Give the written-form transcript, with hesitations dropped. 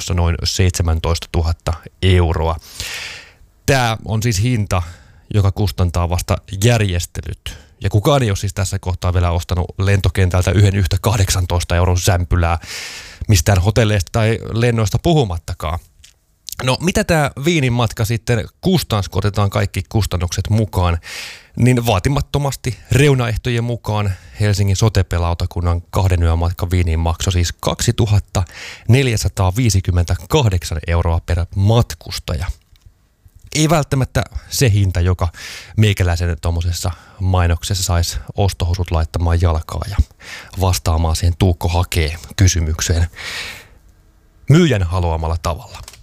arvossa noin 17 000 euroa. Tämä on siis hinta, joka kustantaa vasta järjestelyt. Ja kukaan ei ole siis tässä kohtaa vielä ostanut lentokentältä yhtä 18 euron sämpylää mistään hotelleista tai lennoista puhumattakaan. No mitä tämä Wienin matka sitten kustansi, kun otetaan kaikki kustannukset mukaan, niin vaatimattomasti reunaehtojen mukaan Helsingin sote-pelautakunnan 2 yön matka Wieniin maksoi siis 2 458 euroa per matkustaja. Ei välttämättä se hinta, joka meikäläisen tuommoisessa mainoksessa saisi ostohousut laittamaan jalkaa ja vastaamaan siihen Tuukko hakee kysymykseen myyjän haluamalla tavalla.